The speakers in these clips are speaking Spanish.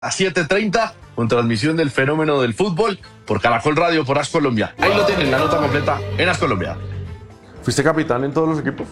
a 7:30 con transmisión del fenómeno del fútbol por Caracol Radio, por AS Colombia. Ahí lo tienen, la nota completa en AS Colombia. ¿Fuiste capitán en todos los equipos?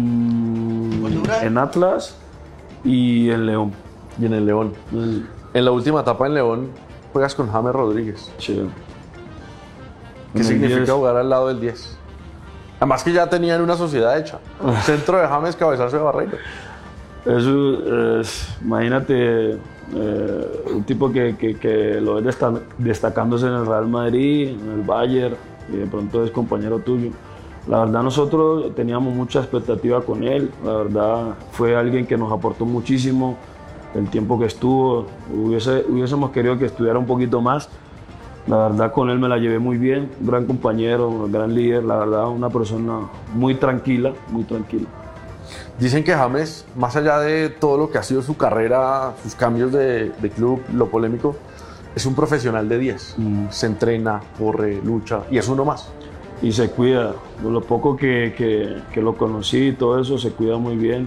En Atlas y en León. Y en el León. En la última etapa en León juegas con James Rodríguez. Sí. ¿Qué significa jugar al lado del 10? Además que ya tenían una sociedad hecha. Centro de James, cabezazo de Barreiro. Eso es, imagínate, un tipo que lo ves destacándose en el Real Madrid, en el Bayern, y de pronto es compañero tuyo. La verdad nosotros teníamos mucha expectativa con él, la verdad fue alguien que nos aportó muchísimo el tiempo que estuvo, hubiésemos querido que estuviera un poquito más. La verdad con él me la llevé muy bien, un gran compañero, un gran líder, la verdad una persona muy tranquila, muy tranquila. Dicen que James, más allá de todo lo que ha sido su carrera, sus cambios de club, lo polémico, es un profesional de 10. Se entrena, corre, lucha y es uno más. Y se cuida, de lo poco que lo conocí y todo eso, se cuida muy bien.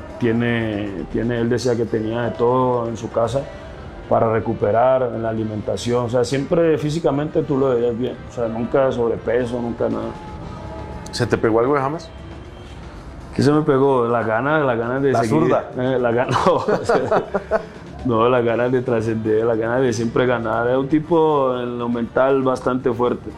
Él decía que tenía de todo en su casa para recuperar, en la alimentación, o sea, siempre físicamente tú lo veías bien, o sea, nunca sobrepeso, nunca nada. ¿Se te pegó algo de James? ¿Qué se me pegó? Las ganas de la seguir. Zurda. No, las ganas de trascender, las ganas de siempre ganar. Es un tipo en lo mental bastante fuerte.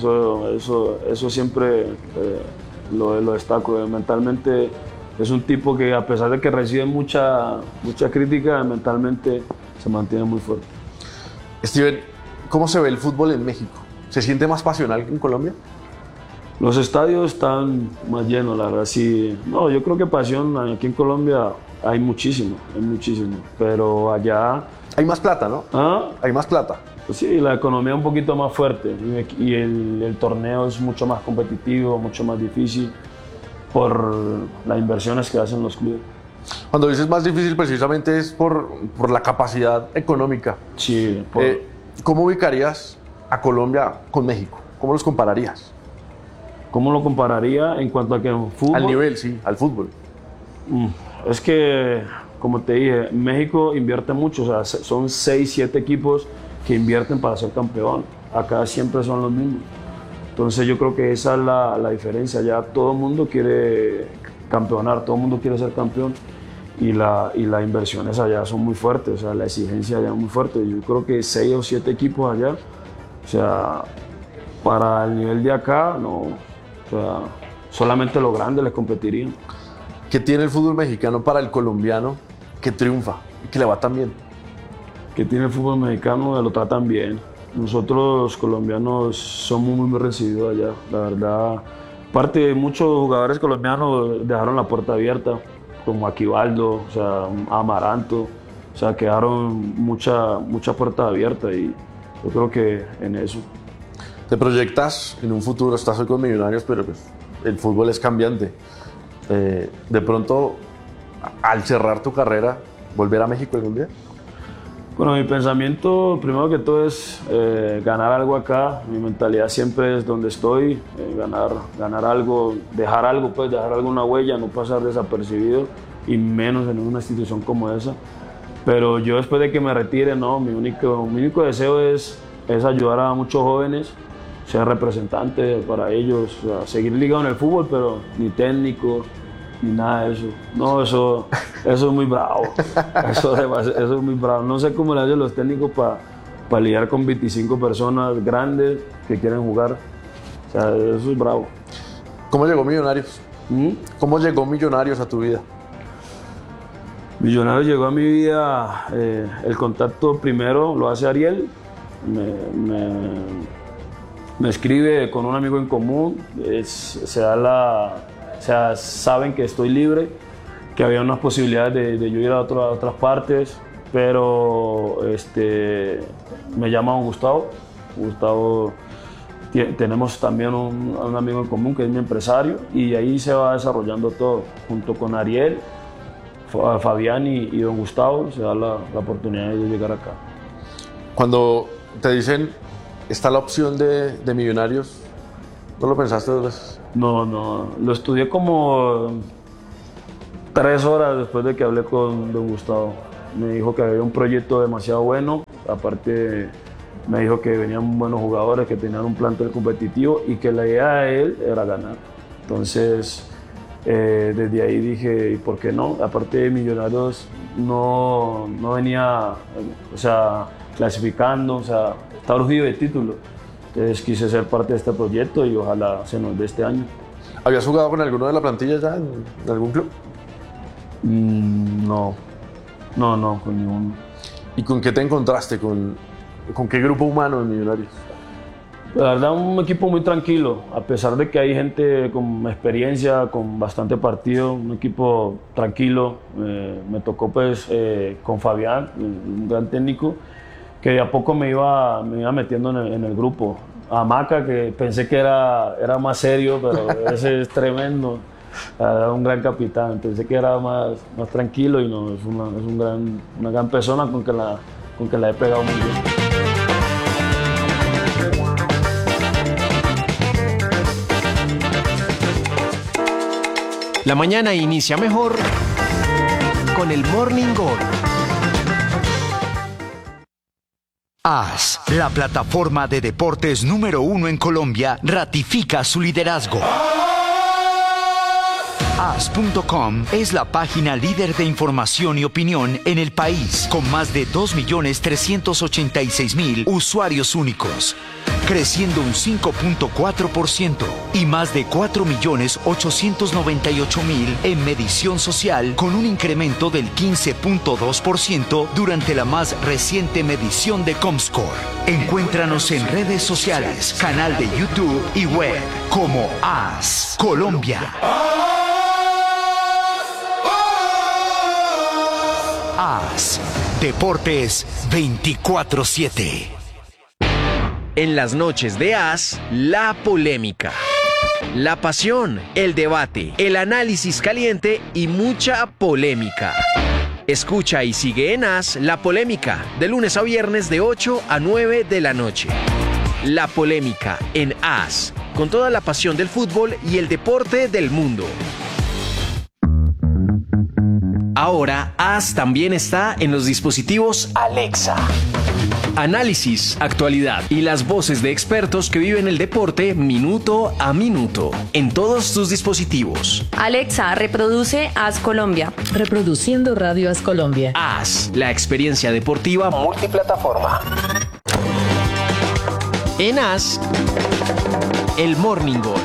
Eso siempre lo destaco. Mentalmente es un tipo que a pesar de que recibe mucha crítica, mentalmente se mantiene muy fuerte. Steven, ¿cómo se ve el fútbol en México? ¿Se siente más pasional que en Colombia? Los estadios están más llenos, la verdad, sí. No, yo creo que pasión aquí en Colombia hay muchísimo, pero allá... Hay más plata, ¿no? ¿Ah? Hay más plata. Pues sí, la economía es un poquito más fuerte y el torneo es mucho más competitivo, mucho más difícil por las inversiones que hacen los clubes. Cuando dices más difícil, precisamente es por la capacidad económica. Sí. ¿Cómo ubicarías a Colombia con México? ¿Cómo los compararías? ¿Cómo lo compararía en cuanto a que en fútbol? Al nivel, sí, al fútbol. Es que, como te dije, México invierte mucho, o sea, son 6, 7 equipos que invierten para ser campeón. Acá siempre son los mismos. Entonces yo creo que esa es la diferencia. Ya todo el mundo quiere campeonar, todo el mundo quiere ser campeón y las inversiones allá son muy fuertes, o sea, la exigencia allá es muy fuerte. Yo creo que 6 o 7 equipos allá, o sea, para el nivel de acá, no, o sea, solamente los grandes les competirían. ¿Qué tiene el fútbol mexicano para el colombiano que triunfa y que le va tan bien? ¿Qué tiene el fútbol mexicano? Lo tratan bien. Nosotros los colombianos somos muy recibidos allá, la verdad. Aparte, muchos jugadores colombianos dejaron la puerta abierta, como Aquivaldo, o sea, Amaranto, o sea, quedaron mucha puerta abierta y yo creo que en eso. Te proyectas en un futuro, estás hoy con Millonarios, pero pues, el fútbol es cambiante. De pronto, al cerrar tu carrera, ¿volver a México algún día? Bueno, mi pensamiento, primero que todo, es ganar algo acá. Mi mentalidad siempre es donde estoy, ganar algo, dejar algo, una huella, no pasar desapercibido, y menos en una institución como esa. Pero yo después de que me retire, no, mi único deseo es ayudar a muchos jóvenes, ser representante para ellos, o sea, seguir ligado en el fútbol, pero ni técnico, ni nada de eso. No, eso es muy bravo. Eso es muy bravo. No sé cómo le hacen los técnicos para lidiar con 25 personas grandes que quieren jugar. O sea, eso es bravo. ¿Cómo llegó Millonarios? ¿Cómo llegó Millonarios a tu vida? Millonarios llegó a mi vida, el contacto primero lo hace Ariel. Me escribe con un amigo en común, saben que estoy libre, que había unas posibilidades de yo ir a otras partes, pero me llama Gustavo. Tenemos también un amigo en común que es mi empresario y ahí se va desarrollando todo, junto con Ariel, Fabián y don Gustavo, se da la oportunidad de llegar acá. Cuando te dicen, está la opción de Millonarios, ¿no lo pensaste 2 veces? No, lo estudié como 3 horas después de que hablé con don Gustavo. me dijo que había un proyecto demasiado bueno, aparte me dijo que venían buenos jugadores, que tenían un plantel competitivo y que la idea de él era ganar. Entonces, desde ahí dije, ¿y por qué no? Aparte de Millonarios no venía, o sea, clasificando, o sea, estaba urgido de título. Entonces quise ser parte de este proyecto y ojalá se nos dé este año. ¿Habías jugado con alguno de la plantilla ya en algún club? No, con ninguno. ¿Y con qué te encontraste? ¿Con qué grupo humano en Millonarios? La verdad, un equipo muy tranquilo, a pesar de que hay gente con experiencia, con bastante partido, un equipo tranquilo. Me tocó pues con Fabián, un gran técnico, que de a poco me iba metiendo en el grupo. A Maca, que pensé que era más serio, pero ese es tremendo. Era un gran capitán, pensé que era más tranquilo y no, es una gran persona con que la he pegado muy bien. La mañana inicia mejor con el Morning Gol. AS, la plataforma de deportes número 1 en Colombia, ratifica su liderazgo. AS.com es la página líder de información y opinión en el país, con más de 2.386.000 usuarios únicos, creciendo un 5.4% y más de 4.898.000 en medición social, con un incremento del 15.2% durante la más reciente medición de Comscore. Encuéntranos en redes sociales, canal de YouTube y web como AS Colombia. AS Deportes 24/7. En las noches de AS, la polémica, la pasión, el debate, el análisis caliente y mucha polémica. Escucha y sigue en AS La Polémica, de lunes a viernes de 8 a 9 de la noche. La Polémica en AS, con toda la pasión del fútbol y el deporte del mundo. Ahora, AS también está en los dispositivos Alexa. Análisis, actualidad y las voces de expertos que viven el deporte minuto a minuto en todos tus dispositivos. Alexa, reproduce AS Colombia. Reproduciendo Radio AS Colombia. AS, la experiencia deportiva multiplataforma. En AS, el Morning Gol.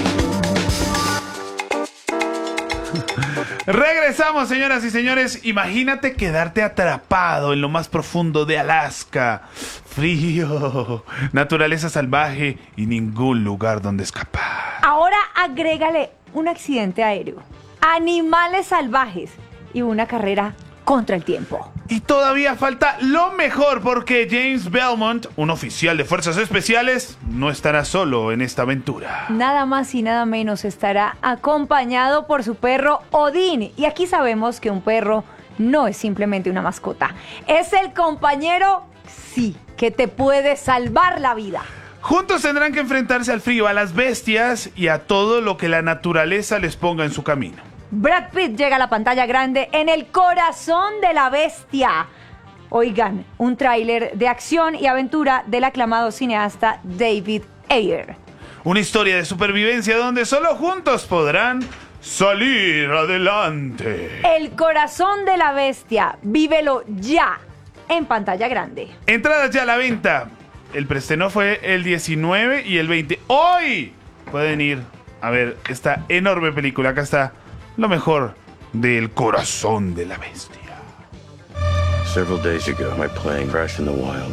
Regresamos, señoras y señores. Imagínate quedarte atrapado en lo más profundo de Alaska. Frío, naturaleza salvaje y ningún lugar donde escapar. Ahora agrégale un accidente aéreo, animales salvajes y una carrera contra el tiempo. Y todavía falta lo mejor, porque James Belmont, un oficial de fuerzas especiales, no estará solo en esta aventura. Nada más y nada menos estará acompañado por su perro Odín. Y aquí sabemos que un perro no es simplemente una mascota. Es el compañero, sí, que te puede salvar la vida. Juntos tendrán que enfrentarse al frío, a las bestias y a todo lo que la naturaleza les ponga en su camino. Brad Pitt llega a la pantalla grande en El Corazón de la Bestia. Oigan, un tráiler de acción y aventura del aclamado cineasta David Ayer. Una historia de supervivencia donde solo juntos podrán salir adelante. El Corazón de la Bestia, vívelo ya en pantalla grande. Entradas ya a la venta. El preestreno fue el 19 y el 20. ¡Hoy! Pueden ir a ver esta enorme película. Acá está lo mejor del Corazón de la Bestia. Several days ago, my plane crashed in the wild.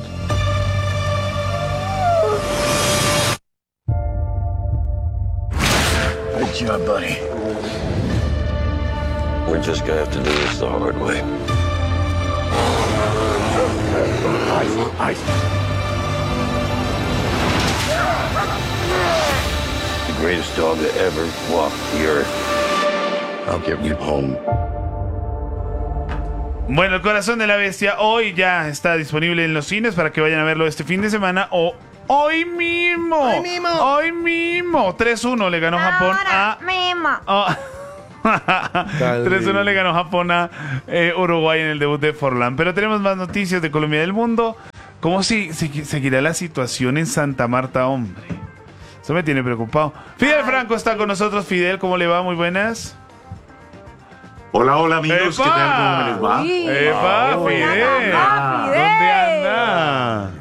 Good job, buddy. We're just gonna have to do this the hard way. Ice. The greatest dog that ever walked the earth. I'll get you home. Bueno, El Corazón de la Bestia hoy ya está disponible en los cines para que vayan a verlo este fin de semana o hoy mismo. Hoy mismo. 3-1 le ganó Japón a... Mismo. 3-1 le ganó Japón a Uruguay en el debut de Forlán. Pero tenemos más noticias de Colombia y del mundo. ¿Cómo seguirá la situación en Santa Marta, hombre? Eso me tiene preocupado. Fidel Franco está con nosotros. Fidel, ¿cómo le va? Muy buenas. Hola, hola amigos, ¿qué tal? ¿Cómo les va? ¡Epa, Fidel! ¿Dónde anda?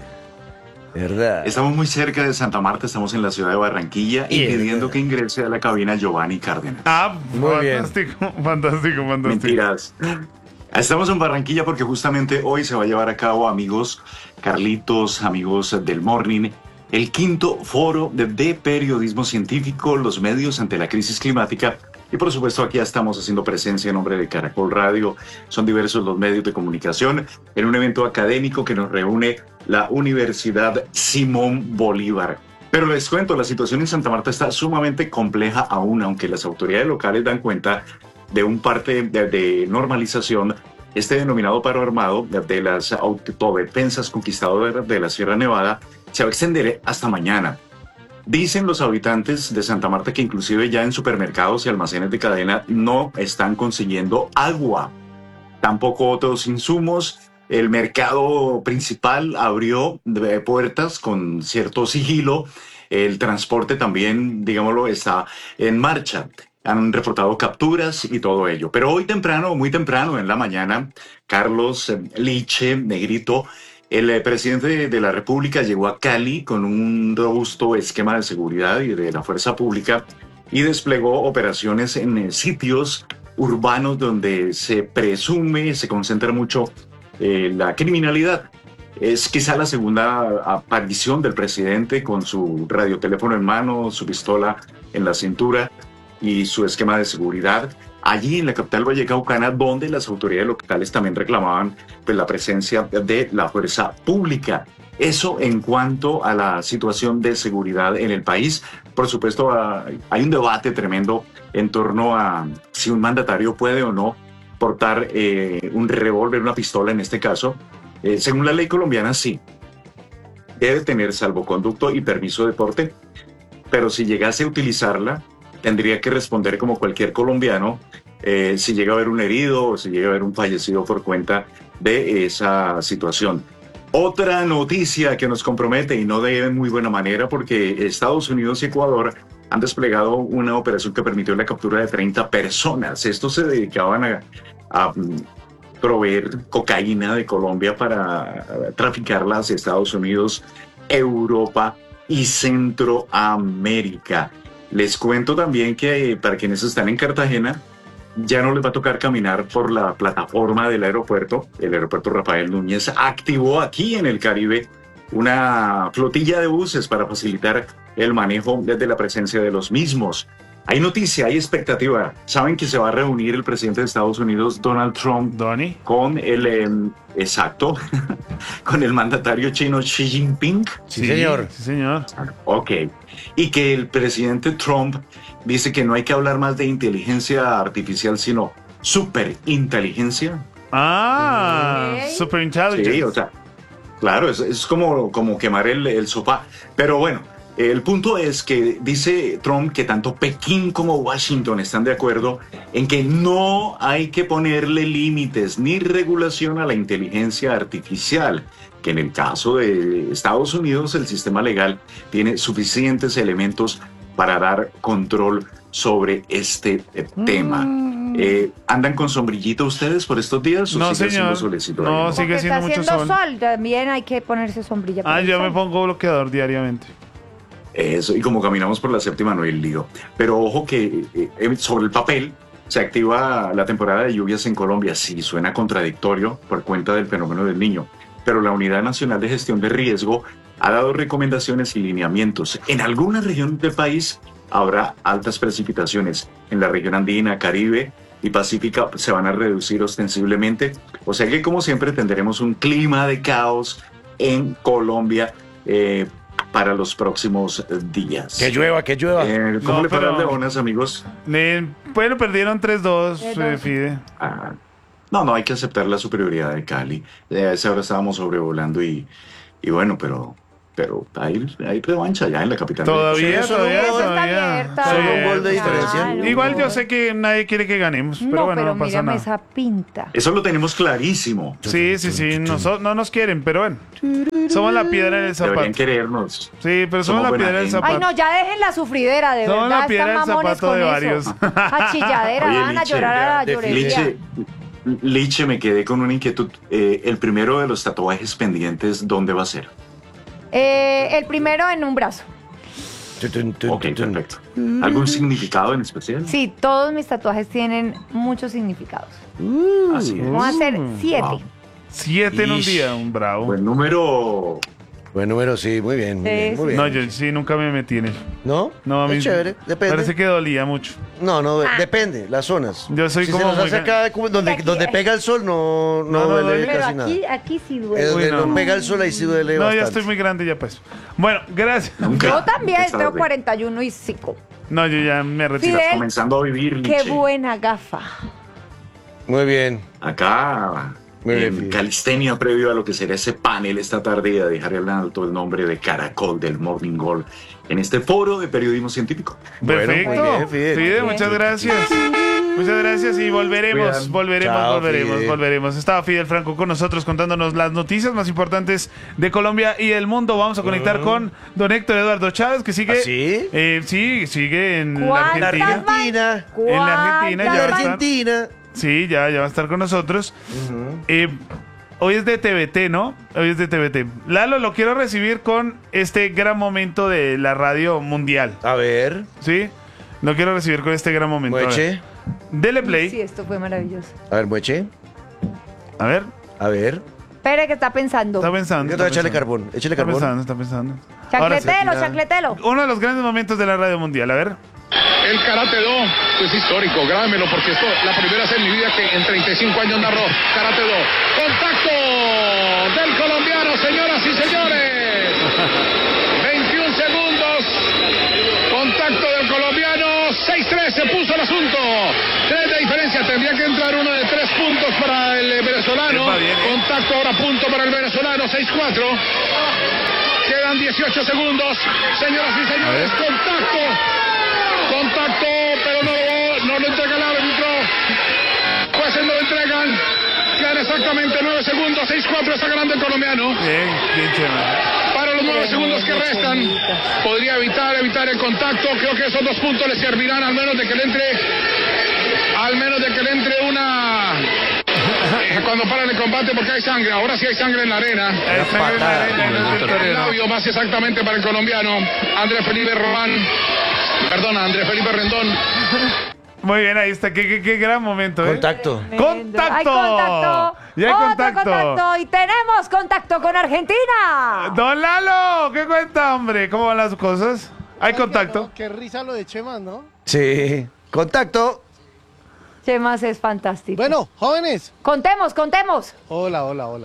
¿Verdad? Estamos muy cerca de Santa Marta, estamos en la ciudad de Barranquilla y pidiendo que ingrese a la cabina Giovanni Cárdenas. Muy fantástico, bien. Fantástico. Mentiras. Estamos en Barranquilla porque justamente hoy se va a llevar a cabo, amigos Carlitos, amigos del Morning, el 5º foro de periodismo científico, los medios ante la crisis climática. Y por supuesto aquí ya estamos haciendo presencia en nombre de Caracol Radio. Son diversos los medios de comunicación en un evento académico que nos reúne la Universidad Simón Bolívar. Pero les cuento, la situación en Santa Marta está sumamente compleja aún, aunque las autoridades locales dan cuenta de un parte de normalización. Este denominado paro armado de las autodefensas conquistadoras de la Sierra Nevada se va a extender hasta mañana. Dicen los habitantes de Santa Marta que inclusive ya en supermercados y almacenes de cadena no están consiguiendo agua, tampoco otros insumos. El mercado principal abrió puertas con cierto sigilo. El transporte también, digámoslo, está en marcha. Han reportado capturas y todo ello. Pero hoy temprano, muy temprano en la mañana, Carlos Liche, Negrito, el presidente de la República llegó a Cali con un robusto esquema de seguridad y de la fuerza pública y desplegó operaciones en sitios urbanos donde se presume, se concentra mucho la criminalidad. Es quizá la segunda aparición del presidente con su radioteléfono en mano, su pistola en la cintura y su esquema de seguridad. Allí en la capital vallecaucana, donde las autoridades locales también reclamaban pues, la presencia de la fuerza pública. Eso en cuanto a la situación de seguridad en el país. Por supuesto, hay un debate tremendo en torno a si un mandatario puede o no portar un revólver, una pistola en este caso. Según la ley colombiana, sí. Debe tener salvoconducto y permiso de porte, pero si llegase a utilizarla, tendría que responder como cualquier colombiano si llega a haber un herido o si llega a haber un fallecido por cuenta de esa situación. Otra noticia que nos compromete y no de muy buena manera porque Estados Unidos y Ecuador han desplegado una operación que permitió la captura de 30 personas. Estos se dedicaban a proveer cocaína de Colombia para traficarla hacia Estados Unidos, Europa y Centroamérica. Les cuento también que para quienes están en Cartagena, ya no les va a tocar caminar por la plataforma del aeropuerto. El aeropuerto Rafael Núñez activó aquí en el Caribe una flotilla de buses para facilitar el manejo desde la presencia de los mismos. Hay noticia, hay expectativa. Saben que se va a reunir el presidente de Estados Unidos, Donald Trump, con el con el mandatario chino Xi Jinping. Sí, señor. Sí, señor. Ok. Y que el presidente Trump dice que no hay que hablar más de inteligencia artificial, sino superinteligencia. Superintelligence. Sí, o sea, claro, es como quemar el sofá. Pero bueno, el punto es que dice Trump que tanto Pekín como Washington están de acuerdo en que no hay que ponerle límites ni regulación a la inteligencia artificial, que en el caso de Estados Unidos el sistema legal tiene suficientes elementos para dar control sobre este tema. ¿Andan con sombrillito ustedes por estos días? No, señor. No, sigue siendo mucho sol. También hay que ponerse sombrilla. Yo me pongo bloqueador diariamente. Eso, y como caminamos por la séptima no hay lío. Pero ojo que sobre el papel se activa la temporada de lluvias en Colombia. Sí, suena contradictorio por cuenta del fenómeno del Niño, pero la Unidad Nacional de Gestión de Riesgo ha dado recomendaciones y lineamientos. En algunas regiones del país habrá altas precipitaciones. En la región andina, Caribe y Pacífica se van a reducir ostensiblemente. O sea que, como siempre, tendremos un clima de caos en Colombia para los próximos días. Que llueva. ¿Cómo le fue a las Leonas, amigos? Bueno, perdieron 3-2, Fide. No, hay que aceptar la superioridad de Cali. A esa hora estábamos sobrevolando y bueno, pero pero hay revancha ya en la capital. Todavía. Solo un gol de diferencia. Igual yo sé que nadie quiere que ganemos, pero bueno, no pasa mírame nada. esa pinta. Eso lo tenemos clarísimo. Sí, no nos quieren, pero bueno. Somos la piedra en el zapato. Deberían querernos. Sí, pero somos la piedra en el zapato. Ay, no, ya dejen la sufridera, de Somos verdad. la piedra en el Están mamones zapato de con varios. eso. A chilladera, Oye, van a Liche, llorar a la llorería. Liche, me quedé con una inquietud. El primero de los tatuajes pendientes, ¿dónde va a ser? El primero en un brazo. Ok, perfecto. ¿Algún significado en especial? Sí, todos mis tatuajes tienen muchos significados. Así es. Vamos a hacer 7. Wow. 7 en un día, un bravo. Buen número. Buen número, sí, muy bien. Muy bien. No, yo sí nunca me metí en él. ¿No? No, a mí Es chévere, depende. parece que dolía mucho. No, depende, las zonas. Yo soy si como se nos muy hace acá, donde pega el sol, no duele Pero casi nada. aquí sí duele. Uy, no. Donde pega el sol ahí sí duele No, bastante. ya estoy muy grande ya pues. Bueno, gracias. Yo también Está tengo bien. 41 y 5. No, yo ya me retiro. Fidel, Comenzando a vivir, Liche. qué buena gafa. Muy bien. Acá, Muy bien, en Fidel. calistenia, previo a lo que será ese panel esta tarde, y a dejar en alto el nombre de Caracol del Morning Gold en este foro de periodismo científico. Perfecto. Bueno, muy bien, Fidel. Fidel, muchas gracias. Muchas gracias y volveremos, Cuidan. Chao, volveremos. Estaba Fidel Franco con nosotros contándonos las noticias más importantes de Colombia y del mundo. Vamos a conectar con don Héctor Eduardo Chávez, que sigue. ¿Ah, sí? Sí, sigue en la ¿Cuántas Argentina. van? En la Argentina ya va a estar. Argentina. Sí, ya va a estar con nosotros. Hoy es de TVT, ¿no? Hoy es de TVT. Lalo, lo quiero recibir con este gran momento de la radio mundial. A ver. ¿Sí? Lo quiero recibir con este gran momento. A ver. Mueche. Dele play. Sí, esto fue maravilloso. A ver, Mueche. A ver. A ver. Espere, que está pensando. Está pensando. Yo te voy a echarle carbón. Échale Está carbón. pensando, está pensando. Ahora sí. Chacletelo, chacletelo. Uno de los grandes momentos de la radio mundial. A ver. El Karate Do, pues histórico, grábemelo porque esto la primera vez en mi vida que en 35 años narró Karate Do. Contacto del colombiano, señoras y señores. 21 segundos. Contacto del colombiano. 6-3 se puso el asunto. 3 de diferencia. Tendría que entrar uno de 3 puntos para el venezolano. Contacto ahora punto para el venezolano. 6-4. Quedan 18 segundos. Señoras y señores, contacto, pero no lo entrega el árbitro. Jueces no lo entregan. Quedan exactamente 9 segundos. 6-4 está ganando el colombiano. Bien chévere. Para los 9 segundos que restan, podría evitar el contacto. Creo que esos 2 puntos le servirán al menos de que le entre una... cuando paran el combate, porque hay sangre. Ahora sí hay sangre en la arena. El labio más exactamente para el colombiano Andrés Felipe Rendón. Muy bien, ahí está. Qué gran momento, ¿eh? Contacto. ¡Contacto! Hay contacto. Ya hay Otro contacto. Y tenemos contacto con Argentina. Don Lalo, ¿qué cuenta, hombre? ¿Cómo van las cosas? ¿Hay contacto? Qué risa lo de Chema, ¿no? Sí. Contacto. Chemas es fantástico. Bueno, jóvenes. Contemos. Hola.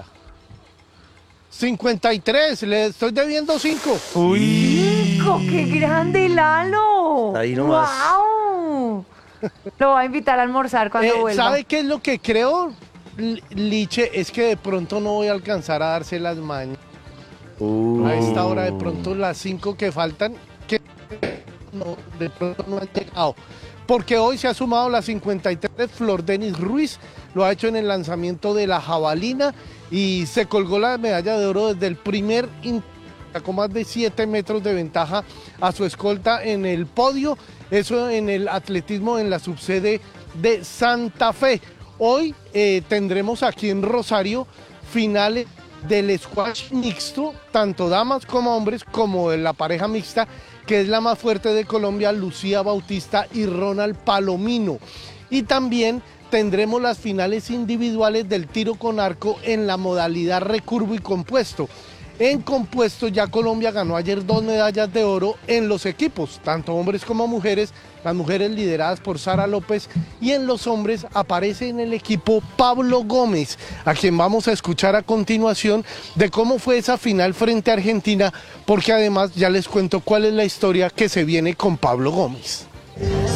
53, le estoy debiendo 5. Uy. ¡Hijo, qué grande, Lalo! Ahí nomás. ¡Wow! Lo voy a invitar a almorzar cuando vuelva. ¿Sabe qué es lo que creo, Liche? Es que de pronto no voy a alcanzar a darse las mañas. A esta hora, de pronto las 5 que faltan, que no, de pronto no han llegado. Porque hoy se ha sumado la 53, Flor Denis Ruiz, lo ha hecho en el lanzamiento de la jabalina y se colgó la medalla de oro desde el primer con más de 7 metros de ventaja a su escolta en el podio, eso en el atletismo en la subsede de Santa Fe. Hoy tendremos aquí en Rosario finales del squash mixto, tanto damas como hombres, como de la pareja mixta, que es la más fuerte de Colombia, Lucía Bautista y Ronald Palomino. Y también tendremos las finales individuales del tiro con arco en la modalidad recurvo y compuesto. En compuesto ya Colombia ganó ayer 2 medallas de oro en los equipos, tanto hombres como mujeres, las mujeres lideradas por Sara López, y en los hombres aparece en el equipo Pablo Gómez, a quien vamos a escuchar a continuación de cómo fue esa final frente a Argentina, porque además ya les cuento cuál es la historia que se viene con Pablo Gómez.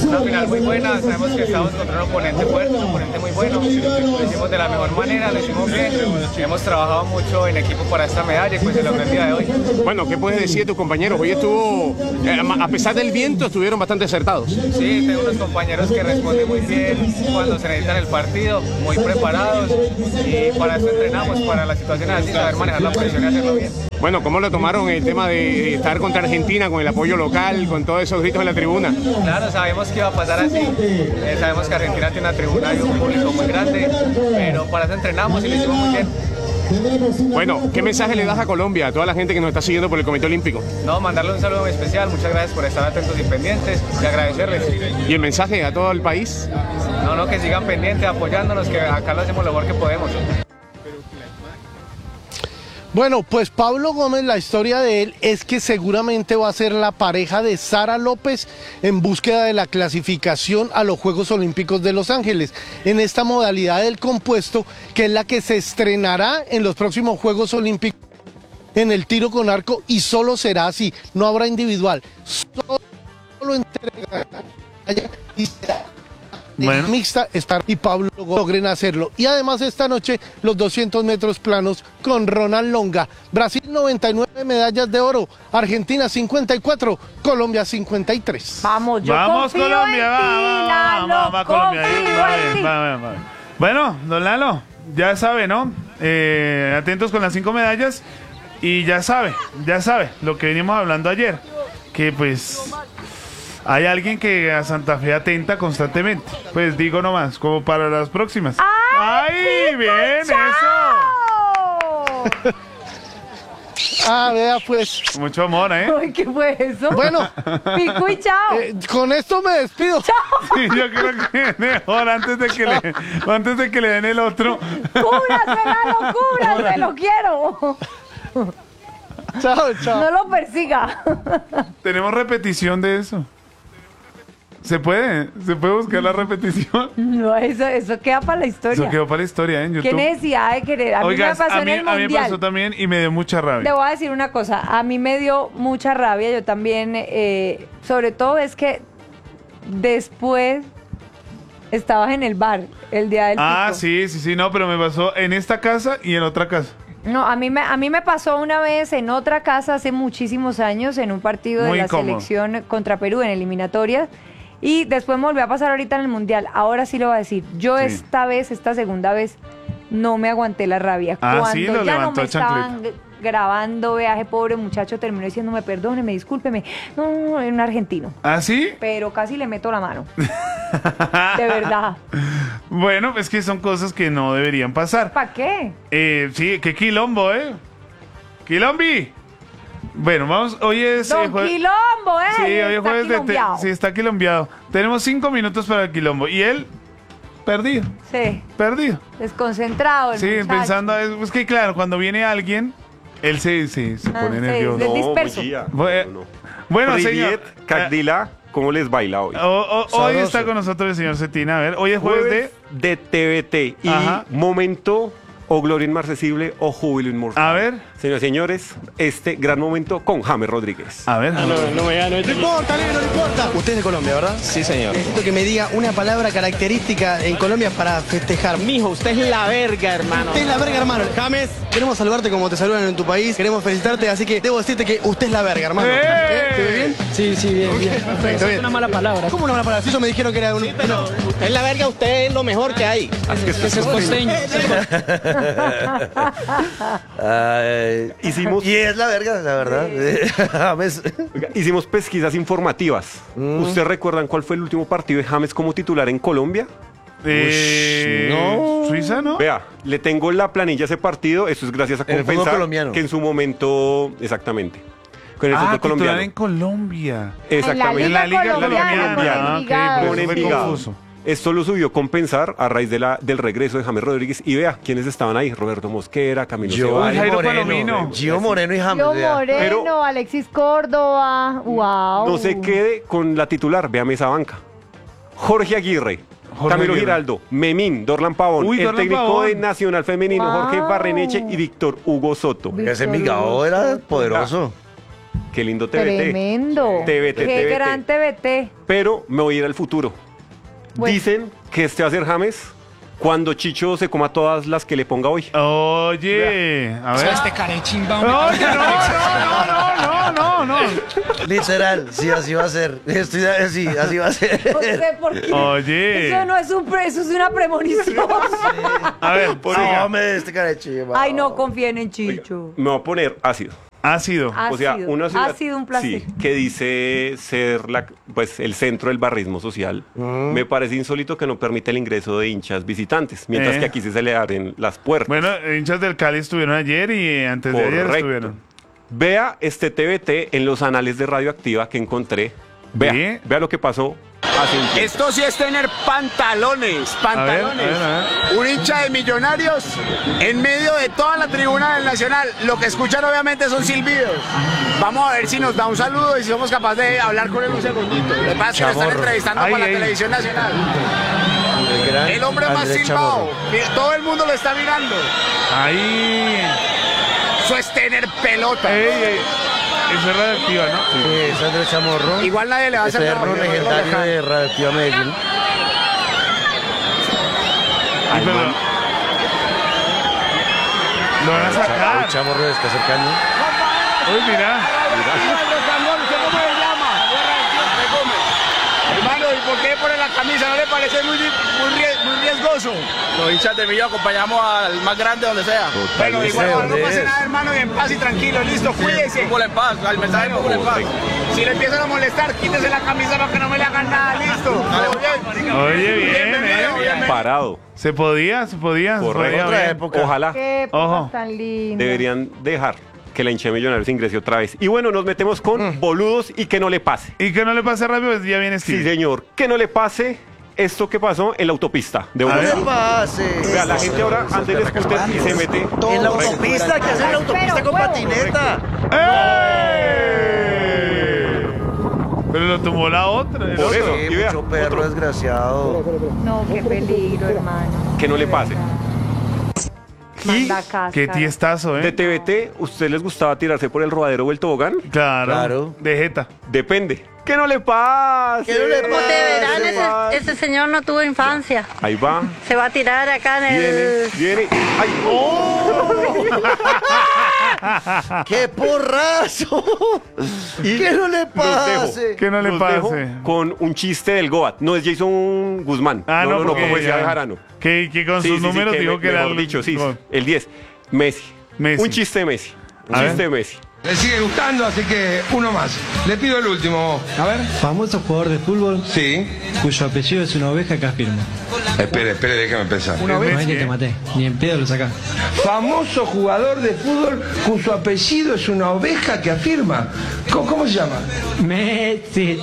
Una final muy buena, sabemos que estamos contra un oponente fuerte, un oponente muy bueno. Lo hicimos de la mejor manera, lo hicimos bien. Hemos trabajado mucho en equipo para esta medalla y pues se logró el día de hoy. Bueno, ¿qué puedes decir de tus compañeros? Hoy estuvo, a pesar del viento, estuvieron bastante acertados. Sí, tengo unos compañeros que responden muy bien cuando se necesitan el partido, muy preparados y para eso entrenamos, para las situaciones así, saber manejar la presión y hacerlo bien. Bueno, ¿cómo lo tomaron el tema de estar contra Argentina, con el apoyo local, con todos esos gritos en la tribuna? Claro, sabemos que iba a pasar así. Sabemos que Argentina tiene una tribuna y un público muy grande, pero para eso entrenamos y lo hicimos muy bien. Bueno, ¿qué mensaje le das a Colombia, a toda la gente que nos está siguiendo por el Comité Olímpico? No, mandarle un saludo muy especial, muchas gracias por estar atentos y pendientes y agradecerles. ¿Y el mensaje a todo el país? No, que sigan pendientes, apoyándonos, que acá lo hacemos lo mejor que podemos. Bueno, pues Pablo Gómez, la historia de él es que seguramente va a ser la pareja de Sara López en búsqueda de la clasificación a los Juegos Olímpicos de Los Ángeles, en esta modalidad del compuesto, que es la que se estrenará en los próximos Juegos Olímpicos en el tiro con arco, y solo será así, no habrá individual, solo entrega y será mixta, y Pablo logren hacerlo. Y además esta noche los 200 metros planos con Ronald Longa. Brasil 99 medallas de oro, Argentina 54, Colombia 53. Vamos, Vamos Colombia, va Colombia. Va. Bueno, don Lalo, ya sabe, ¿no? Atentos con las 5 medallas y ya sabe lo que venimos hablando ayer, que pues hay alguien que a Santa Fe atenta constantemente. Pues digo nomás, como para las próximas. ¡Ay, bien, eso! Vea pues. Mucho amor, ¿eh? Ay, ¿qué fue eso? Bueno. Pico y chao. Con esto me despido. Chao. Sí, yo creo que mejor antes de que le den el otro. ¡Cúbrasela, cúbrase! ¡Lo quiero! Chao. No lo persiga. Tenemos repetición de eso. ¿Se puede buscar la repetición? No, eso queda para la historia. Eso quedó para la historia, ¿eh? ¿Qué necesidad de querer? A mí me pasó en el Mundial. A mí me pasó también y me dio mucha rabia. Le voy a decir una cosa. A mí me dio mucha rabia. Yo también, sobre todo es que después estabas en el bar el día del pico. Sí, no, pero me pasó en esta casa y en otra casa. No, a mí me pasó una vez en otra casa hace muchísimos años en un partido de la selección contra Perú en eliminatorias. Y después me volvió a pasar ahorita en el Mundial. Ahora sí lo voy a decir. Yo esta segunda vez, no me aguanté la rabia. Cuando ya no me estaban grabando, viaje, pobre muchacho, terminó diciéndome, perdóneme, discúlpeme. No, es un argentino. ¿Ah, sí? Pero casi le meto la mano. De verdad. Bueno, es que son cosas que no deberían pasar. ¿Para qué? Sí, qué quilombo, ¿eh? ¡Quilombi! Bueno, vamos, hoy es... Quilombo, Sí, hoy es jueves sí, está quilombeado. Tenemos 5 minutos para el quilombo. Y él, perdido. Sí. Perdido. Desconcentrado el muchacho. Pensando, es que claro, cuando viene alguien, él se pone nervioso. Es disperso. Bueno, señor. Riviet, Cagdila, ¿cómo les baila hoy? Hoy está con nosotros el señor Cetina. A ver, hoy es jueves de TVT y momento o gloria inmarcesible o júbilo inmortal. A ver. Señores y señores, este gran momento con James Rodríguez. A ver. No importa, negro, no importa. Usted es de Colombia, ¿verdad? Sí, señor. Necesito que me diga una palabra característica en Colombia para festejar. Mijo, usted es la verga, hermano. Usted es la verga, hermano. James, queremos saludarte como te saludan en tu país. Queremos felicitarte, así que debo decirte que usted es la verga, hermano. ¿Te ve bien? Sí, bien. Perfecto, bien. Es una mala palabra. ¿Cómo una mala palabra? Si eso me dijeron que era un... Pero es la verga, usted es lo mejor que hay. Así que es costeño. Hicimos... Y es la verga, la verdad. James. Hicimos pesquisas informativas. ¿Ustedes recuerdan cuál fue el último partido de James como titular en Colombia? No. Suiza, ¿no? Vea, le tengo la planilla a ese partido. Eso es gracias a Compensar, que en su momento, exactamente. Con el fútbol colombiano. En Colombia. Exactamente. En la Liga Colombiana. Con Envigado. Esto lo subió Compensar a raíz del regreso de James Rodríguez. Y vea, ¿quiénes estaban ahí? Roberto Mosquera, Camilo Ceballos. Gio Moreno y James. Gio Moreno, Alexis Córdoba. Wow. No se quede con la titular, véame esa banca. Jorge Aguirre, Camilo Giraldo, Memín, Dorlan Pavón, el técnico de Nacional Femenino, Jorge Barreneche y Víctor Hugo Soto. Ese Envigado era poderoso. qué lindo TBT. Tremendo. TBT, Qué TBT. gran TBT. Pero me voy a ir al futuro. Bueno. Dicen que este va a ser James cuando Chicho se coma todas las que le ponga hoy. Oye, a ver. Este carechimba. Oye, no. Literal, sí, así va a ser. Sí, así va a ser. No sé por qué. Oye. Eso no es eso es una premonición. A ver, Oiga. Hombre, este cara de chiva. Ay, no confíen en Chicho. Me voy a poner ácido. Ácido. Ha O sea, sido. una ciudad Ha sido un placer. sí, que dice ser pues, el centro del barrismo social. Me parece insólito que no permite el ingreso de hinchas visitantes, mientras que aquí sí se le abren las puertas. Bueno, hinchas del Cali estuvieron ayer y antes de ayer Correcto. estuvieron. Vea este TBT en los anales de Radioactiva que encontré. Vea lo que pasó hace un tiempo. Esto sí es tener pantalones. A ver. Un hincha de Millonarios en medio de toda la tribuna del Nacional. Lo que escuchan obviamente son silbidos. Vamos a ver si nos da un saludo y si somos capaces de hablar con él un segundito. Lo que pasa es que lo están entrevistando para la televisión nacional. El hombre más Andrés silbado. Todo el mundo lo está mirando. Ahí. Eso es tener pelota. Eso es Radioactiva, ¿no? Sí, es Andrés Chamorro. Igual nadie le va a hacer Eterno nada. legendario de Radioactiva Medellín. Ay, pero lo van a El sacar. Chamorro está acercando. Uy, mira. Hermano, ¿y por qué pone la camisa? ¿No le parece muy riesgoso? Los hinchas de Millo acompañamos al más grande donde sea. Bueno, igual no pasa nada, hermano, y en paz y tranquilo, listo, cuídese. Fútbol en paz, al mensaje de fútbol en paz. Si le empiezan a molestar, quítese la camisa para que no me le hagan nada, listo. Oye, bien. Parado. Se podía. Correcto. Bien. Ojalá. Qué Ojo. cosas tan lindas. Deberían dejar que la hincha de Millonarios ingrese otra vez. Y bueno, nos metemos con boludos y que no le pase. Y que no le pase rápido, pues ya viene Steve. Sí, señor. Que no le pase esto que pasó en la autopista de No Bogotá. le pase. Vea, la gente ahora anda en scooter y se mete. En la autopista, ¿qué hace en la autopista con patineta? Pero lo tomó la otra. el Por otro. eso. Sí, Y vea, mucho perro desgraciado. No, qué peligro, hermano. Que no le pase. Manda cáscara. Qué tiestazo, De TBT, ¿usted les gustaba tirarse por el rodadero o el tobogán? Claro. De jeta. Depende. Que no le pase. Que no le Como pase. Ese señor no tuvo infancia. Ahí va. Se va a tirar acá en el... Viene. ¡Ay! ¡Qué porrazo! Que no le pase. Que no le Los pase. dejo con un chiste del Goat. No es Jason Guzmán. no, porque como decía ya- Bejarano. Que con sus números dijo que era mejor dicho, sí, el 10. Messi. Un chiste de Messi. Un A chiste ver. de Messi. Le sigue gustando, así que uno más. Le pido el último. A ver. Famoso jugador de fútbol. Sí. Cuyo apellido es una oveja que afirma. Espere, déjame pensar. No es que te maté. Ni en pedo lo sacás. Famoso jugador de fútbol cuyo apellido es una oveja que afirma. ¿Cómo se llama? Messi.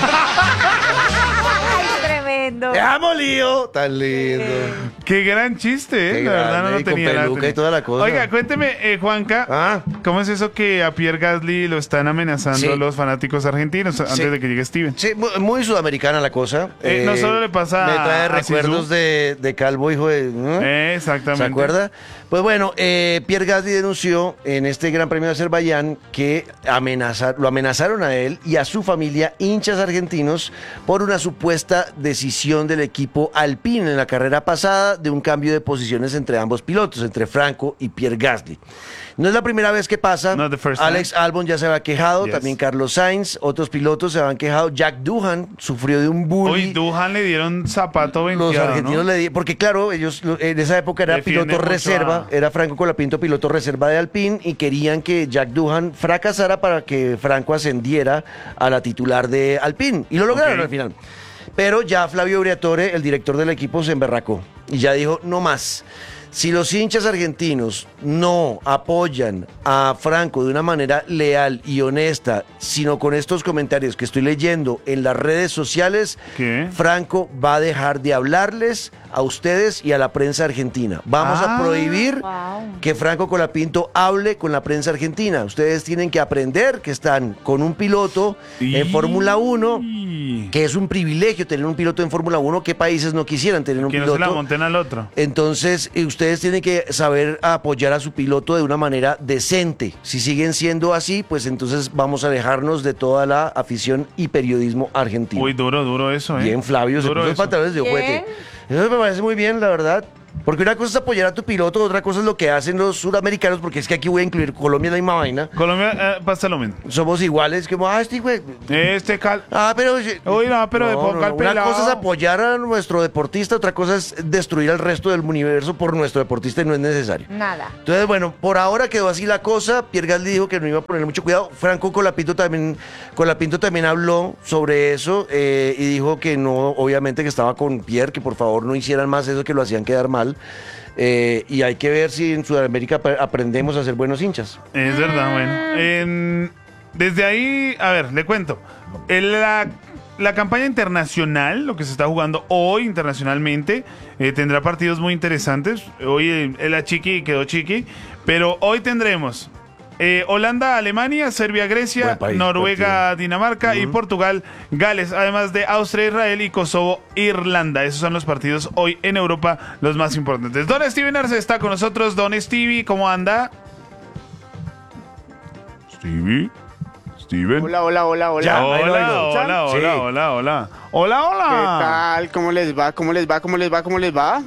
Ay, tremendo. ¡Dejamos lío! Tan lindo. Qué gran chiste, Qué la verdad grande, no lo y con tenía. peluca y toda la cosa. Oiga, cuénteme, Juanca, ¿cómo es eso que a Pierre Gasly lo están amenazando Sí. los fanáticos argentinos antes Sí. de que llegue Steven? Sí, muy sudamericana la cosa. No solo le pasa Me trae a recuerdos Zizou. de Calvo, hijo de... Exactamente. ¿Se acuerda? Pues bueno, Pierre Gasly denunció en este Gran Premio de Azerbaiyán que lo amenazaron a él y a su familia, hinchas argentinos, por una supuesta decisión del equipo Alpine en la carrera pasada de un cambio de posiciones entre ambos pilotos, entre Franco y Pierre Gasly. No es la primera vez que pasa. Alex Albon ya se había quejado, Yes. también Carlos Sainz, otros pilotos se habían quejado. Jack Doohan sufrió de un bullying. Hoy Duhan le dieron zapato Los venteado, argentinos ¿no? le dieron, porque claro, ellos en esa época era Defienden piloto mucho reserva, era Franco Colapinto piloto reserva de Alpine y querían que Jack Doohan fracasara para que Franco ascendiera a la titular de Alpine y lo lograron al final. Pero ya Flavio Briatore, el director del equipo, se emberracó y ya dijo, no más. Si los hinchas argentinos no apoyan a Franco de una manera leal y honesta, sino con estos comentarios que estoy leyendo en las redes sociales, Franco va a dejar de hablarles a ustedes y a la prensa argentina. Vamos a prohibir que Franco Colapinto hable con la prensa argentina. Ustedes tienen que aprender que están con un piloto en Fórmula 1, que es un privilegio tener un piloto en Fórmula 1. ¿Qué países no quisieran tener un piloto? Que no se la monten al otro. Entonces, ustedes tienen que saber apoyar a su piloto de una manera decente. Si siguen siendo así, pues entonces vamos a alejarnos de toda la afición y periodismo argentino. Uy, duro eso, ¿eh? Bien, Flavio, se puso los pantalones de ojete. Eso me parece muy bien, la verdad. Porque una cosa es apoyar a tu piloto, otra cosa es lo que hacen los suramericanos, porque es que aquí voy a incluir Colombia, la misma vaina. Colombia pasa lo mismo. Somos iguales, como, este güey. pero. Uy, no, pero de poca al pelado. Una cosa es apoyar a nuestro deportista, otra cosa es destruir al resto del universo por nuestro deportista y no es necesario. Nada. Entonces, bueno, por ahora quedó así la cosa. Pierre Gasly dijo que no iba a poner mucho cuidado. Franco Colapinto también habló sobre eso y dijo que no, obviamente que estaba con Pierre, que por favor no hicieran más eso, que lo hacían quedar mal. Y hay que ver si en Sudamérica aprendemos a ser buenos hinchas. Es verdad, bueno. Desde ahí, a ver, le cuento. La campaña internacional, lo que se está jugando hoy internacionalmente, tendrá partidos muy interesantes. Hoy la chiqui quedó chiqui, pero hoy tendremos Holanda, Alemania, Serbia, Grecia, Noruega, Dinamarca y Portugal, Gales, además de Austria, Israel y Kosovo, Irlanda. Esos son los partidos hoy en Europa, los más importantes. Don Steven Arce está con nosotros. Don Stevie, ¿cómo anda? Steven. Hola. Hola. ¿Qué tal? ¿Cómo les va?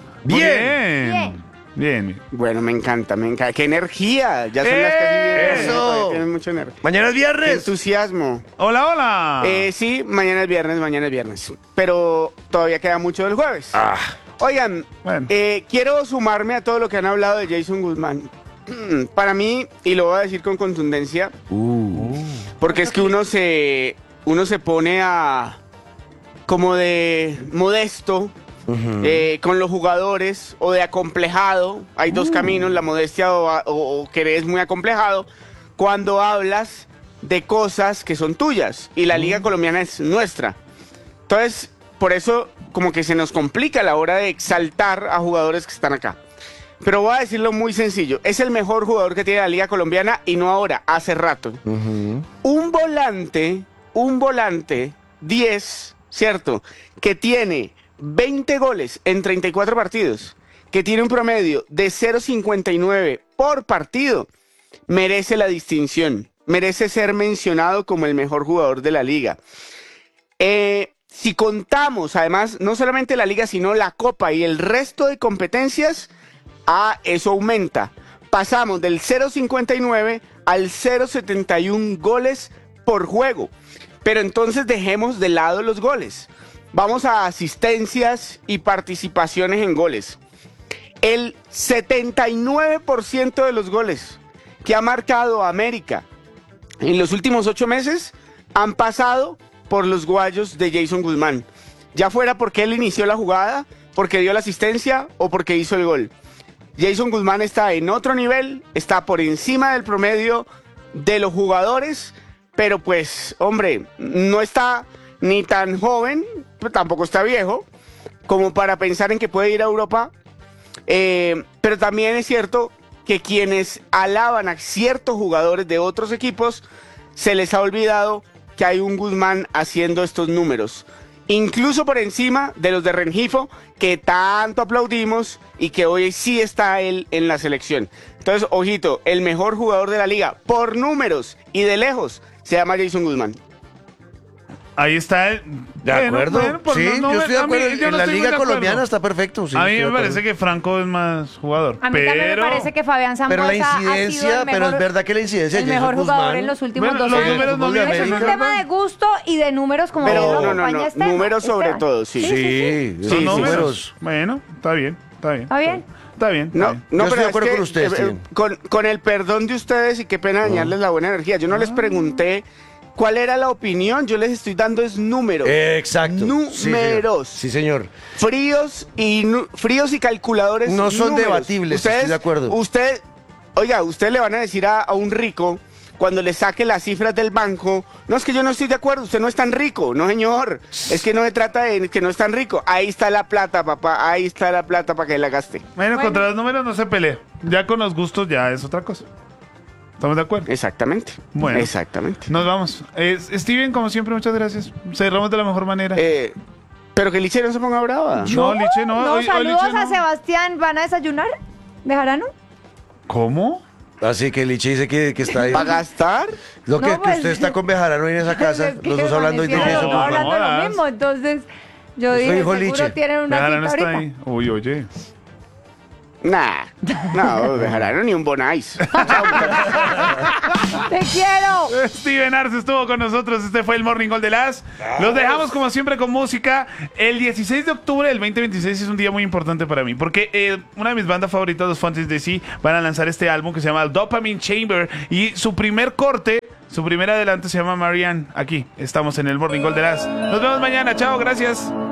Bien. Bueno, me encanta. ¡Qué energía! Ya son las casi 10. ¡Eso! Tienen mucha energía. ¡Mañana es viernes! ¡Qué entusiasmo! ¡Hola! Sí, mañana es viernes. Pero todavía queda mucho del jueves. Oigan, quiero sumarme a todo lo que han hablado de Jason Guzmán. Para mí, y lo voy a decir con contundencia, porque es que uno se pone como de modesto con los jugadores o de acomplejado. Hay dos caminos, la modestia o que eres muy acomplejado cuando hablas de cosas que son tuyas y la Liga Colombiana es nuestra. Entonces, por eso como que se nos complica a la hora de exaltar a jugadores que están acá. Pero voy a decirlo muy sencillo, es el mejor jugador que tiene la Liga Colombiana y no ahora, hace rato. Un volante 10, ¿cierto? Que tiene 20 goles en 34 partidos, que tiene un promedio de 0.59 por partido, merece la distinción, merece ser mencionado como el mejor jugador de la liga. Si contamos, además, no solamente la liga, sino la Copa y el resto de competencias, eso aumenta. Pasamos del 0.59 al 0.71 goles por juego. Pero entonces dejemos de lado los goles. Vamos a asistencias y participaciones en goles. El 79% de los goles que ha marcado América en los últimos 8 meses han pasado por los guayos de Jason Guzmán. Ya fuera porque él inició la jugada, porque dio la asistencia o porque hizo el gol. Jason Guzmán está en otro nivel, está por encima del promedio de los jugadores, pero pues, hombre, no está ni tan joven, pero tampoco está viejo, como para pensar en que puede ir a Europa. Pero también es cierto que quienes alaban a ciertos jugadores de otros equipos, se les ha olvidado que hay un Guzmán haciendo estos números. Incluso por encima de los de Rengifo, que tanto aplaudimos y que hoy sí está él en la selección. Entonces, ojito, el mejor jugador de la liga, por números y de lejos, se llama Jason Guzmán. Ahí está él. De acuerdo. Sí, yo estoy de acuerdo. En la Liga Colombiana está perfecto. Sí, a mí me parece que Franco es más jugador. A mí también me parece que Fabián Zambuesa ha sido el mejor, pero es verdad que la incidencia el mejor jugador en los últimos 2 años. Eso es un tema de gusto y de números, como pero números sobre todo, sí. Sí, números. Bueno, está bien. No, yo estoy de acuerdo con ustedes. Con el perdón de ustedes y qué pena dañarles la buena energía. Yo no les pregunté cuál era la opinión, yo les estoy dando es números. Exacto. Números. Sí, señor. Fríos y calculadores. No son debatibles, estoy de acuerdo. Ustedes le van a decir a un rico, cuando le saque las cifras del banco, no, es que yo no estoy de acuerdo, usted no es tan rico. No, señor, es que no se trata de que no es tan rico. Ahí está la plata, papá, ahí está la plata para que la gaste. Bueno, contra los números no se pelea. Ya con los gustos ya es otra cosa. ¿Estamos de acuerdo? Exactamente. Bueno. Exactamente. Nos vamos. Steven, como siempre, muchas gracias. Cerramos de la mejor manera. Pero que Liche no se ponga brava. No, Liche no. No, Hoy saludos Liche no. a Sebastián. ¿Van a desayunar? ¿Dejarán? ¿Cómo? Así que Liche dice que está ahí. ¿Va a gastar? Lo que, No, pues, que usted está con Bejarano en esa casa. Es que Los dos hablando hoy de parecieron eso. los dos hablando de lo mismo, entonces yo Eso dije, dijo seguro Liche. tienen una Bejarano cita está ahorita. ahí. Uy, oye. Nah, no, dejarán ni un bonais. ¡Te quiero! Steven Arce estuvo con nosotros. Este fue el Morning Call de las. Los dejamos como siempre con música. El 16 de octubre del 2026 es un día muy importante para mí. Porque una de mis bandas favoritas, los Fontes de Sí, van a lanzar este álbum que se llama Dopamine Chamber. Y su primer corte, su primer adelanto se llama Marianne. Aquí estamos en el Morning Call de las. Nos vemos mañana. Chao, gracias.